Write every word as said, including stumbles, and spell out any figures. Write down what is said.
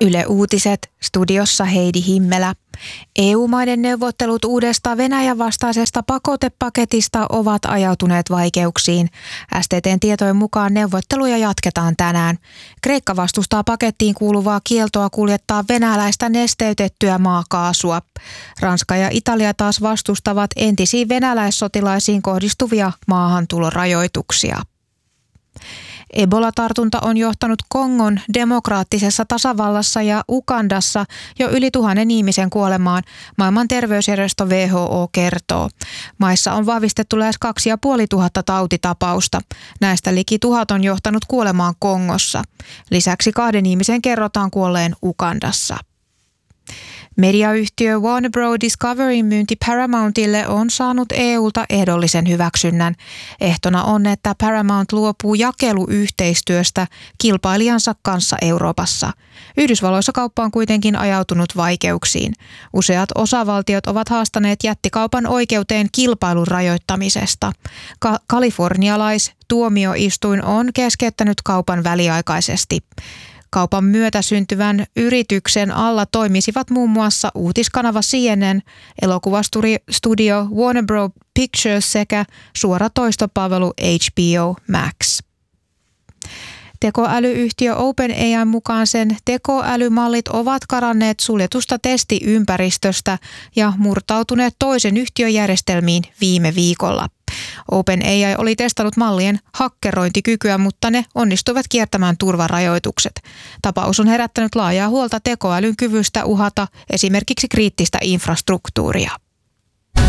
Yle Uutiset, studiossa Heidi Himmelä. E U-maiden neuvottelut uudesta Venäjän vastaisesta pakotepaketista ovat ajautuneet vaikeuksiin. S T T:n tietojen mukaan neuvotteluja jatketaan tänään. Kreikka vastustaa pakettiin kuuluvaa kieltoa kuljettaa venäläistä nesteytettyä maakaasua. Ranska ja Italia taas vastustavat entisiin venäläissotilaisiin kohdistuvia maahantulorajoituksia. Ebola-tartunta on johtanut Kongon demokraattisessa tasavallassa ja Ugandassa jo yli tuhannen ihmisen kuolemaan, maailman terveysjärjestö W H O kertoo. Maissa on vahvistettu lähes kaksi ja puoli tuhatta tautitapausta. Näistä liki tuhat on johtanut kuolemaan Kongossa. Lisäksi kahden ihmisen kerrotaan kuolleen Ugandassa. Mediayhtiö Warner Bros. Discoveryn myynti Paramountille on saanut E U:lta ehdollisen hyväksynnän. Ehtona on, että Paramount luopuu jakeluyhteistyöstä kilpailijansa kanssa Euroopassa. Yhdysvalloissa kauppa on kuitenkin ajautunut vaikeuksiin. Useat osavaltiot ovat haastaneet jättikaupan oikeuteen kilpailun rajoittamisesta. Ka- Kalifornialaistuomioistuin on keskeyttänyt kaupan väliaikaisesti. Kaupan myötä syntyvän yrityksen alla toimisivat muun muassa uutiskanava C N N, elokuvastudio Warner Bros. Pictures sekä suoratoistopalvelu H B O Max. Tekoälyyhtiö OpenAI mukaan sen tekoälymallit ovat karanneet suljetusta testiympäristöstä ja murtautuneet toisen yhtiön järjestelmiin viime viikolla. OpenAI oli testannut mallien hakkerointikykyä, mutta ne onnistuivat kiertämään turvarajoitukset. Tapaus on herättänyt laajaa huolta tekoälyn kyvystä uhata esimerkiksi kriittistä infrastruktuuria.